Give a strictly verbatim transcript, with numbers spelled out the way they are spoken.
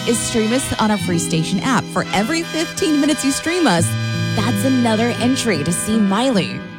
is stream us on our free station app. For every fifteen minutes you stream us, that's another entry to see Miley.